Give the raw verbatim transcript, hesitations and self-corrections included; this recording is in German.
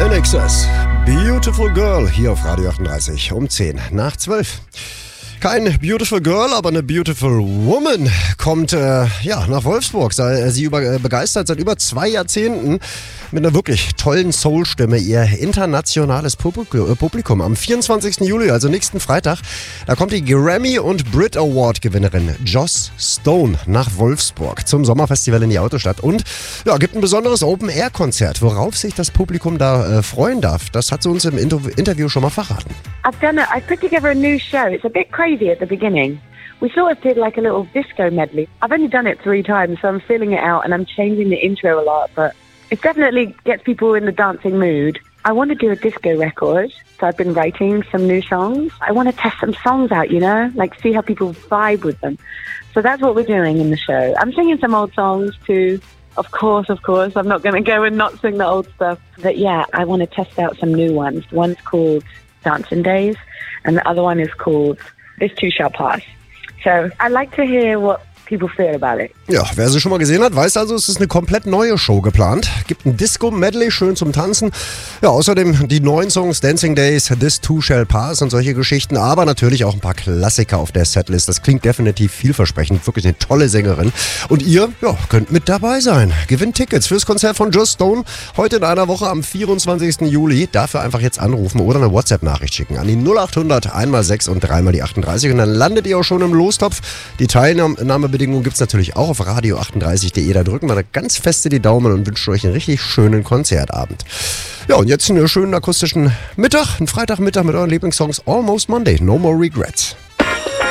In Excess. Beautiful Girl hier auf Radio achtunddreißig um zehn nach zwölf. Kein Beautiful Girl, aber eine Beautiful Woman kommt äh, ja, nach Wolfsburg. Sie über, äh, begeistert seit über zwei Jahrzehnten mit einer wirklich tollen Soul-Stimme ihr internationales Publikum. Am vierundzwanzigsten Juli, also nächsten Freitag, da kommt die Grammy- und Brit Award-Gewinnerin Joss Stone nach Wolfsburg zum Sommerfestival in die Autostadt und ja, gibt ein besonderes Open-Air-Konzert, worauf sich das Publikum da äh, freuen darf. Das hat sie uns im Inter- Interview schon mal verraten. I've done it. I've put together a new show. It's a bit crazy at the beginning. We sort of did like a little disco medley. I've only done it three times, so I'm feeling it out and I'm changing the intro a lot, but it definitely gets people in the dancing mood. I want to do a disco record, so I've been writing some new songs. I want to test some songs out, you know, like see how people vibe with them. So that's what we're doing in the show. I'm singing some old songs too. Of course, of course. I'm not going to go and not sing the old stuff. But yeah, I want to test out some new ones. One's called Dancing Days, and the other one is called This Too Shall Pass. So I like to hear what people feel about it. Ja, wer sie schon mal gesehen hat, weiß also, es ist eine komplett neue Show geplant. Gibt ein Disco-Medley, schön zum Tanzen. Ja, außerdem die neuen Songs Dancing Days, This Too Shall Pass und solche Geschichten. Aber natürlich auch ein paar Klassiker auf der Setlist. Das klingt definitiv vielversprechend. Wirklich eine tolle Sängerin. Und ihr, ja, könnt mit dabei sein. Gewinnt Tickets fürs Konzert von Joss Stone heute in einer Woche am vierundzwanzigsten Juli. Dafür einfach jetzt anrufen oder eine WhatsApp-Nachricht schicken an die null acht hundert einmal sechs und dreimal die achtunddreißig. Und dann landet ihr auch schon im Lostopf. Die Teilnahmebedingungen gibt es natürlich auch auf radio achtunddreißig punkt de. Da drücken wir da ganz feste die Daumen und wünschen euch einen richtig schönen Konzertabend. Ja, und jetzt einen schönen akustischen Mittag, einen Freitagmittag mit euren Lieblingssongs Almost Monday, No More Regrets.